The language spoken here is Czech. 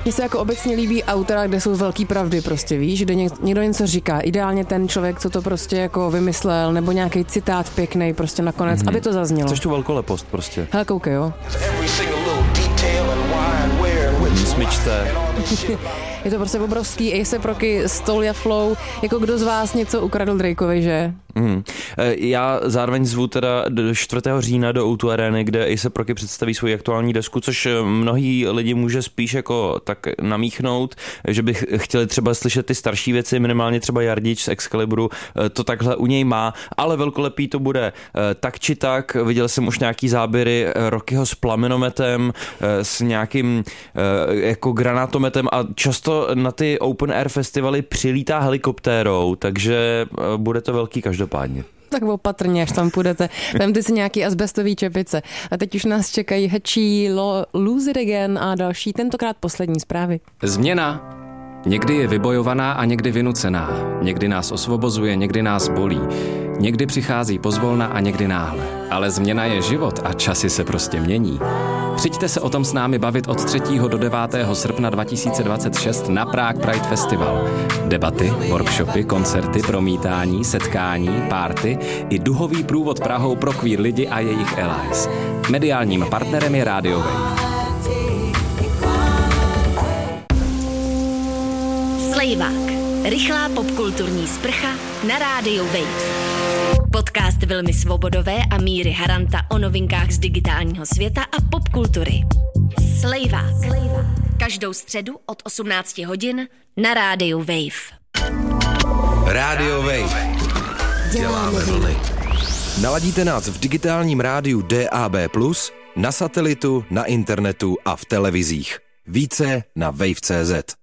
Mně se jako obecně líbí autora, kde jsou velký pravdy prostě, víš, kde někdo něco říká. Ideálně ten člověk, co to prostě jako vymyslel, nebo nějaký citát pěkný prostě nakonec, aby to zaznělo. Chceš tu velkolepost prostě. Hele, koukej, jo. Smyčce. Je to prostě obrovský A$AP Rocky, Stolia Flow, jako kdo z vás něco ukradl Drakeovi, že? Já zároveň zvu teda 4. října do O2 Areny, kde A$AP Rocky představí svoji aktuální desku, což mnohý lidi může spíš jako tak namíchnout, že bych chtěli třeba slyšet ty starší věci, minimálně třeba Jardič z Excaliburu, to takhle u něj má, ale velkolepý to bude tak či tak. Viděl jsem už nějaký záběry Rockyho s plamenometem, s nějakým jako granátometem a často na ty open air festivaly přilítá helikoptérou, takže bude to velký každopádně. Tak opatrně, až tam půjdete. Vemte si nějaký asbestový čepice. A teď už nás čekají Hatchie, Lose It Again a další, tentokrát poslední zprávy. Změna někdy je vybojovaná a někdy vynucená. Někdy nás osvobozuje, někdy nás bolí. Někdy přichází pozvolna a někdy náhle. Ale změna je život a časy se prostě mění. Přijďte se o tom s námi bavit od 3. do 9. srpna 2026 na Prague Pride Festival. Debaty, workshopy, koncerty, promítání, setkání, party i duhový průvod Prahou pro queer lidi a jejich allies. Mediálním partnerem je Radio Wave. Slejvák. Rychlá popkulturní sprcha na rádiu Wave. Podcast Vilmy Svobodové a Míry Haranta o novinkách z digitálního světa a popkultury. Slejvák. Každou středu od 18 hodin na rádiu Wave. Radio Wave. Děláme vlny. Naladíte nás v digitálním rádiu DAB+, na satelitu, na internetu a v televizích. Více na wave.cz.